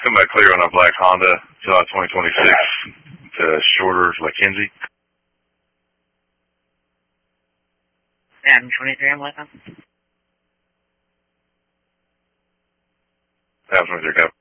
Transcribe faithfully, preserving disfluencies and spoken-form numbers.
come back clear on our black Honda till twenty twenty-six to Shorter, like Kinsey. Adam twenty-three, I'm with them. Adam twenty-three, cap.